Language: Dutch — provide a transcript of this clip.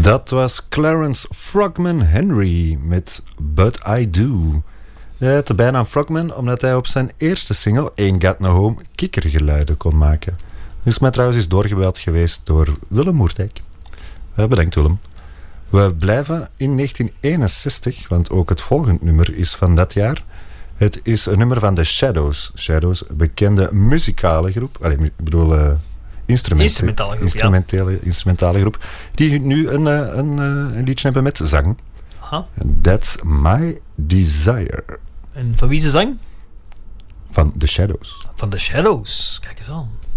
Dat was Clarence Frogman Henry met But I Do. De bijnaam Frogman omdat hij op zijn eerste single, Ain't Got No Home, kikkergeluiden kon maken. Is mij trouwens eens doorgebeld geweest door Willem Moerdijk. Bedankt Willem. We blijven in 1961, want ook het volgende nummer is van dat jaar. Het is een nummer van The Shadows. Shadows, bekende muzikale groep. Instrumentale groep. Die nu een liedje hebben met zang. Aha. That's My Desire. En van wie ze zang? Van The Shadows. Van The Shadows. Kijk eens aan.